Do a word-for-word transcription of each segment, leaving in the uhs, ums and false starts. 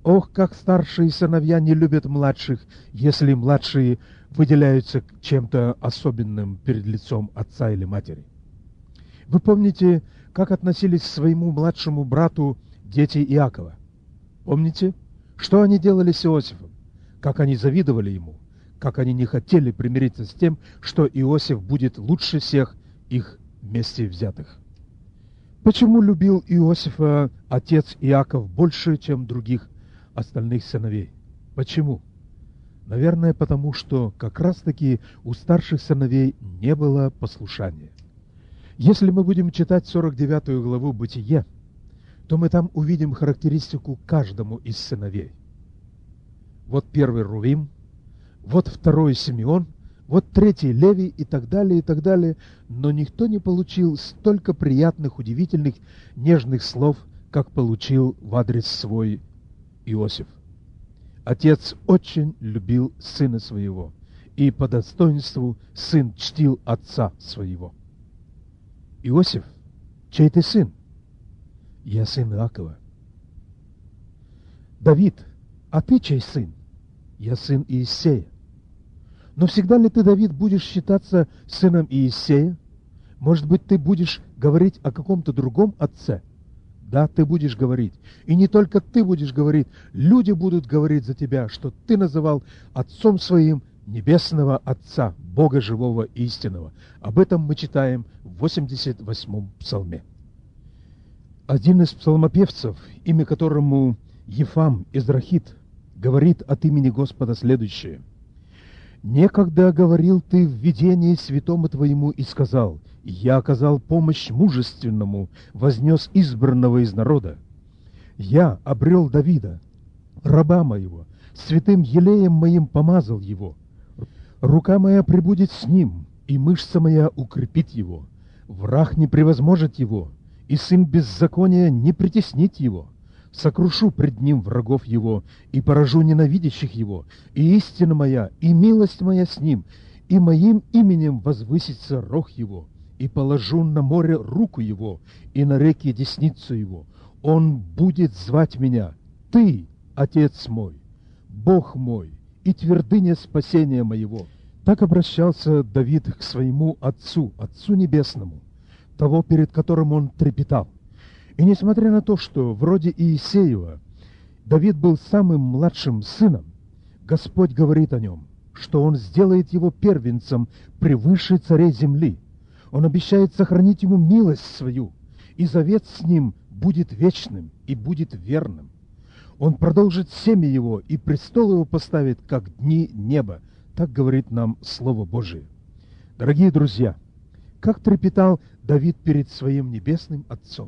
Ох, как старшие сыновья не любят младших, если младшие выделяются чем-то особенным перед лицом отца или матери. Вы помните, как относились к своему младшему брату дети Иакова? Помните, что они делали с Иосифом? Как они завидовали ему? Как они не хотели примириться с тем, что Иосиф будет лучше всех их вместе взятых? Почему любил Иосифа отец Иаков больше, чем других остальных сыновей? Почему? Наверное, потому что как раз-таки у старших сыновей не было послушания. Если мы будем читать сорок девятую главу Бытие, то мы там увидим характеристику каждому из сыновей. Вот первый Рувим, вот второй Симеон, вот третий Левий и так далее, и так далее. Но никто не получил столько приятных, удивительных, нежных слов, как получил в адрес свой Иосиф. Отец очень любил сына своего, и по достоинству сын чтил отца своего. Иосиф, чей ты сын? Я сын Иакова. Давид, а ты чей сын? Я сын Иессея. Но всегда ли ты, Давид, будешь считаться сыном Иессея? Может быть, ты будешь говорить о каком-то другом отце? Да, ты будешь говорить. И не только ты будешь говорить, люди будут говорить за тебя, что ты называл отцом своим небесного Отца, Бога живого и истинного. Об этом мы читаем в восемьдесят восьмом псалме. Один из псалмопевцев, имя которому Ефам Израхит, говорит от имени Господа следующее. «Некогда говорил ты в видении святому твоему и сказал, я оказал помощь мужественному, вознес избранного из народа. Я обрел Давида, раба моего, святым елеем моим помазал его. Рука моя пребудет с ним, и мышца моя укрепит его. Враг не превозможет его, и сын беззакония не притеснит его. Сокрушу пред ним врагов его, и поражу ненавидящих его, и истина моя, и милость моя с ним, и моим именем возвысится рог его, и положу на море руку его, и на реке десницу его. Он будет звать меня, ты, Отец мой, Бог мой, и твердыня спасения моего». Так обращался Давид к своему Отцу, Отцу Небесному, того, перед которым он трепетал. И несмотря на то, что вроде Иессеева Давид был самым младшим сыном, Господь говорит о нем, что Он сделает его первенцем превыше царей земли. Он обещает сохранить ему милость свою, и завет с ним будет вечным и будет верным. Он продолжит семя его, и престол его поставит, как дни неба. Так говорит нам Слово Божие. Дорогие друзья, как трепетал Давид перед своим небесным Отцом.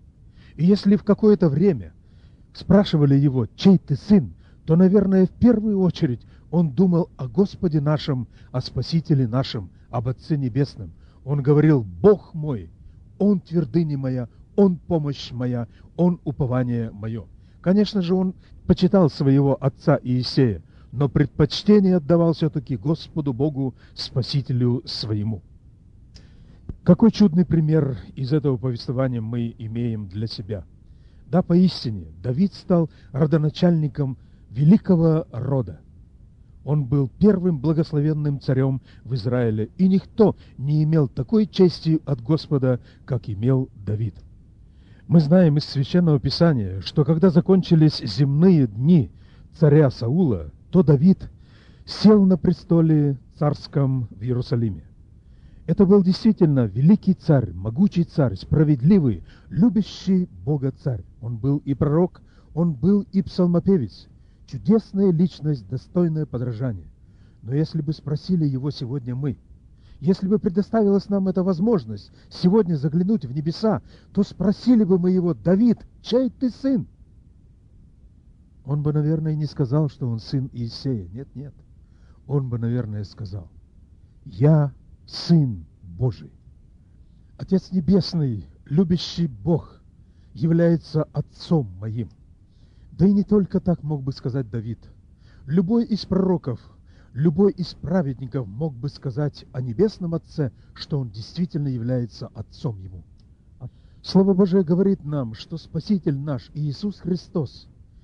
И если в какое-то время спрашивали его, чей ты сын, то, наверное, в первую очередь он думал о Господе нашем, о Спасителе нашем, об Отце Небесном. Он говорил, Бог мой, Он твердыня моя, Он помощь моя, Он упование мое. Конечно же, он почитал своего отца Иессея, но предпочтение отдавал все-таки Господу Богу, Спасителю своему. Какой чудный пример из этого повествования мы имеем для себя. Да, поистине, Давид стал родоначальником великого рода. Он был первым благословенным царем в Израиле, и никто не имел такой чести от Господа, как имел Давид. Мы знаем из Священного Писания, что когда закончились земные дни царя Саула, то Давид сел на престоле царском в Иерусалиме. Это был действительно великий царь, могучий царь, справедливый, любящий Бога царь. Он был и пророк, он был и псалмопевец, чудесная личность, достойная подражания. Но если бы спросили его сегодня мы, если бы предоставилась нам эта возможность сегодня заглянуть в небеса, то спросили бы мы его, Давид, чей ты сын? Он бы, наверное, не сказал, что он сын Иессея. Нет, нет. Он бы, наверное, сказал, я Сын Божий. Отец Небесный, любящий Бог, является Отцом моим. Да и не только так мог бы сказать Давид. Любой из пророков, любой из праведников мог бы сказать о Небесном Отце, что Он действительно является Отцом Ему. Слово Божие говорит нам, что Спаситель наш Иисус Христос